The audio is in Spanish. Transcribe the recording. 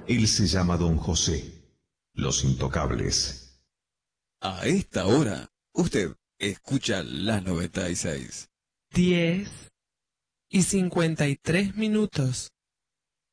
Él se llama Don José. Los Intocables. A esta hora, usted escucha la 96. 10:53.